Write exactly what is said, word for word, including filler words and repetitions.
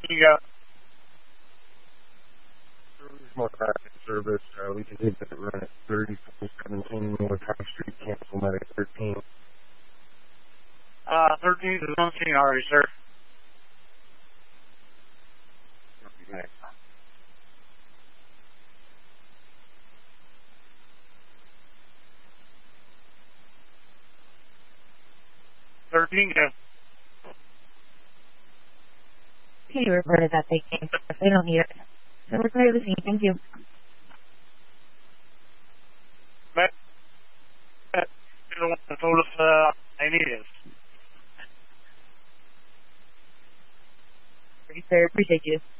You got More traffic service. Uh, we can hit that run at thirty-four seventeen North High Street, cancel medic thirteen. uh, thirteen to seventeen already, sir. Okay. thirteen, go. Okay, you reported that they came. They don't need it. So we're clear the scene. Thank you. But, uh, you're the one that told us, uh, they need it. Thank you, sir. Appreciate you.